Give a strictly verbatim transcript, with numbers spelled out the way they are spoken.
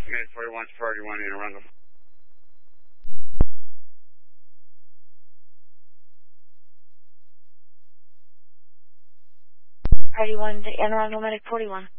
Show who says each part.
Speaker 1: Mid forty-one, forty-one in Arundel.
Speaker 2: Party one to Anne Arundel, medic forty-one.